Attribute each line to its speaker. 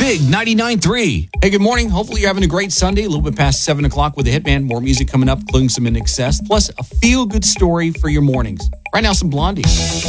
Speaker 1: Big 99.3.
Speaker 2: Hey, good morning. Hopefully you're having a great Sunday. A little bit past 7 o'clock with the Hitman. More music coming up, including some In Excess, plus a feel-good story for your mornings. Right now, some Blondie.